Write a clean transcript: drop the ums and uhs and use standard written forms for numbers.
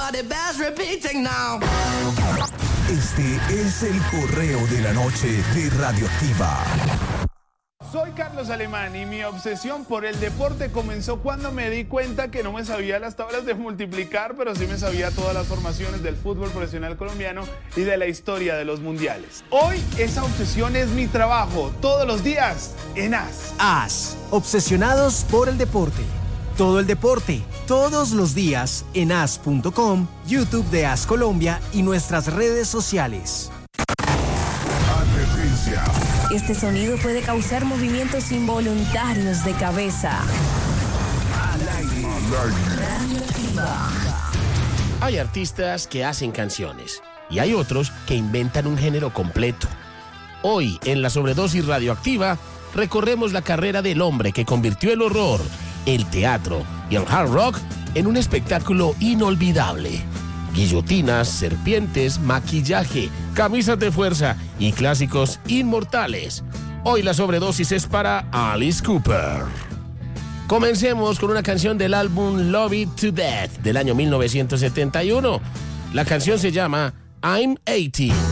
party bells repeating now. Este es el correo de la noche de Radioactiva. Soy Carlos Alemán y mi obsesión por el deporte comenzó cuando me di cuenta que no me sabía las tablas de multiplicar, pero sí me sabía todas las formaciones del fútbol profesional colombiano y de la historia de los mundiales. Hoy esa obsesión es mi trabajo, todos los días en AS. AS, obsesionados por el deporte. Todo el deporte, todos los días en as.com, YouTube de AS Colombia y nuestras redes sociales. Advertencia. Este sonido puede causar movimientos involuntarios de cabeza. Al aire. Radioactiva. Hay artistas que hacen canciones y hay otros que inventan un género completo. Hoy, en la Sobredosis Radioactiva, recorremos la carrera del hombre que convirtió el horror, el teatro y el hard rock en un espectáculo inolvidable. Guillotinas, serpientes, maquillaje, camisas de fuerza y clásicos inmortales. Hoy la sobredosis es para Alice Cooper. Comencemos con una canción del álbum Love It to Death del año 1971. La canción se llama I'm 18.